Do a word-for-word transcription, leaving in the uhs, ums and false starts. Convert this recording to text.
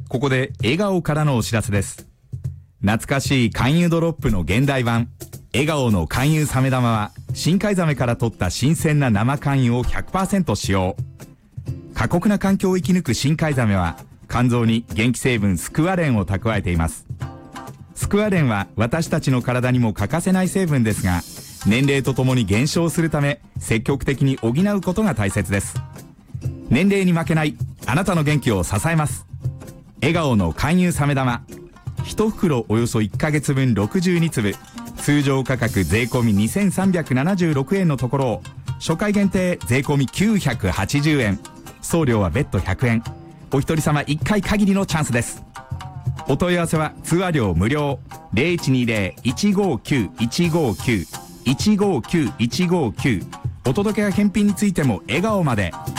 ここで笑顔からのお知らせです。懐かしい勧誘ドロップの現代版、笑顔の勧誘サメ玉は、深海ザメから取った新鮮な生勧誘を ひゃくパーセント 使用。過酷な環境を生き抜く深海ザメは、肝臓に元気成分スクワレンを蓄えています。スクワレンは私たちの体にも欠かせない成分ですが、年齢とともに減少するため、積極的に補うことが大切です。年齢に負けない、あなたの元気を支えます。笑顔の勧誘サメ玉。いち袋およそいっかげつぶんろくじゅうにつぶ、通常価格税込みにせんさんびゃくななじゅうろくえんのところを、初回限定税込みきゅうひゃくはちじゅうえん。送料は別途ひゃくえん。お一人様いっかい限りのチャンスです。お問い合わせは通話料無料 ゼロいちにゼロ いちごきゅう いちごきゅう いちごきゅう いちごきゅう。お届けや返品についても笑顔まで。